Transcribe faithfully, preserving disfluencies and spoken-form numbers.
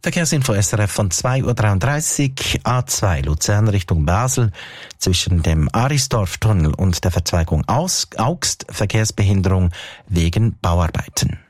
Verkehrsinfo S R F von zwei Uhr dreiunddreißig, A zwei Luzern Richtung Basel, zwischen dem Arisdorf-Tunnel und der Verzweigung Aus- Augst Verkehrsbehinderung wegen Bauarbeiten.